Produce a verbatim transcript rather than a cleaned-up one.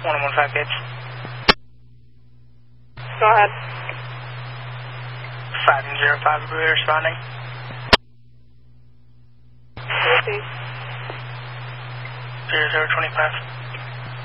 one one five Gates. Go ahead. five zero five, we're responding. Repeat. zero zero twenty-five.